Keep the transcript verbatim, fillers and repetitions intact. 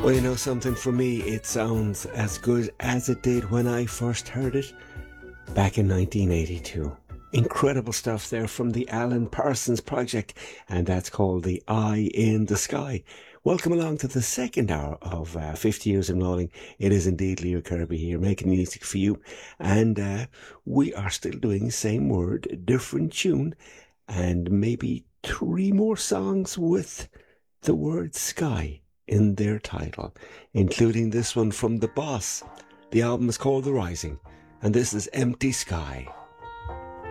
Well, you know something, for me, it sounds as good as it did when I first heard it back in nineteen eighty-two. Incredible stuff there from the Alan Parsons Project, and that's called The Eye in the Sky. Welcome along to the second hour of uh, fifty Years in Rolling. It is indeed Leo Kirby here, making music for you, and uh, we are still doing same word, different tune, and maybe three more songs with the word sky in their title, including this one from The Boss. The album is called The Rising, and this is Empty Sky.